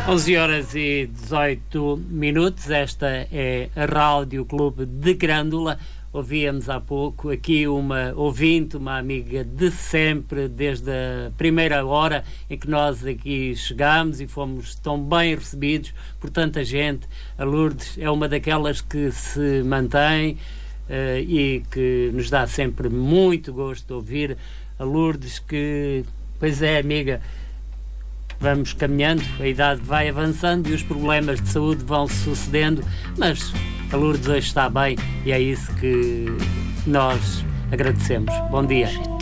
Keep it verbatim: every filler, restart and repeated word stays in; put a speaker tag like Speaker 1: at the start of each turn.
Speaker 1: onze horas e dezoito minutos, esta é a Rádio Clube de Grândola. Ouvíamos há pouco aqui uma ouvinte, uma amiga de sempre, desde a primeira hora em que nós aqui chegámos e fomos tão bem recebidos por tanta gente. A Lourdes é uma daquelas que se mantém uh, e que nos dá sempre muito gosto de ouvir. A Lourdes que, pois é, amiga, vamos caminhando, a idade vai avançando e os problemas de saúde vão sucedendo, mas a Lourdes hoje está bem e é isso que nós agradecemos. Bom dia.